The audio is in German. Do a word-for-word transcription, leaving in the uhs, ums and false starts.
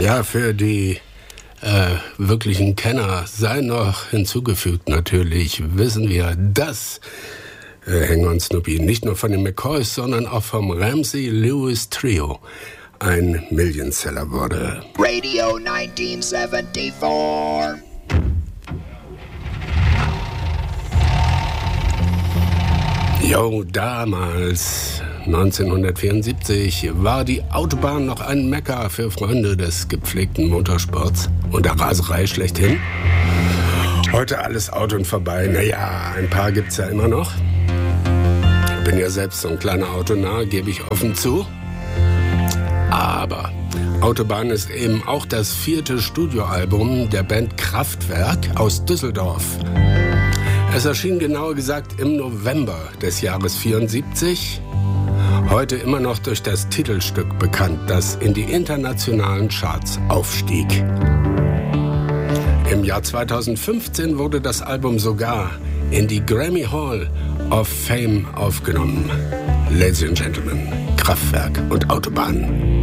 Ja, für die äh, wirklichen Kenner sei noch hinzugefügt natürlich, wissen wir, dass äh, Hang on Snoopy nicht nur von den McCoys, sondern auch vom Ramsey Lewis Trio ein Millionseller wurde. Radio neunzehnhundertvierundsiebzig. Jo, damals, neunzehnhundertvierundsiebzig, war die Autobahn noch ein Mekka für Freunde des gepflegten Motorsports und der Raserei schlechthin. Heute alles Auto und vorbei. Naja, ein paar gibt's ja immer noch. Ich bin ja selbst so ein kleiner Autonah, gebe ich offen zu. Aber Autobahn ist eben auch das vierte Studioalbum der Band Kraftwerk aus Düsseldorf. Es erschien genauer gesagt im November des Jahres vierundsiebzig. Heute immer noch durch das Titelstück bekannt, das in die internationalen Charts aufstieg. Im Jahr zweitausendfünfzehn wurde das Album sogar in die Grammy Hall of Fame aufgenommen. Ladies and Gentlemen, Kraftwerk und Autobahn.